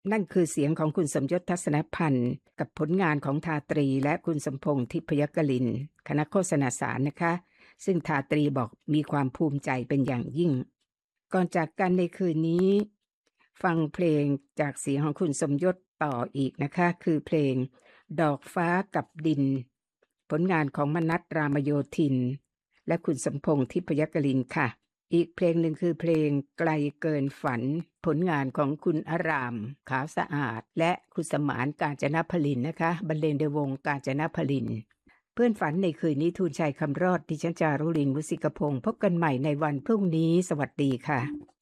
นั่นคือเสียงของคุณสมยศทัศนพันธ์กับผลงานของทาตรีและคุณสมพงษ์ทิพยกลินคณะโฆษณาศาสตร์นะคะซึ่งทาตรีบอกมีความภูมิใจเป็นอย่างยิ่งก่อนจากกันในคืนนี้ฟังเพลงจากเสียงของคุณสมยศต่ออีกนะคะคือเพลงดอกฟ้ากับดินผลงานของมนัส รามโยธินและคุณสมพงษ์ทิพยกลินค่ะอีกเพลงหนึ่งคือเพลงไกลเกินฝันผลงานของคุณอารามขาวสะอาดและคุณสมานกาญจนพลินนะคะบรรเลงโดยวงกาญจนพลินเพื่อนฝันในคืนนี้ทูลชัยคำรอดดิฉันจารุลิน มุสิกพงศ์พบกันใหม่ในวันพรุ่งนี้สวัสดีค่ะ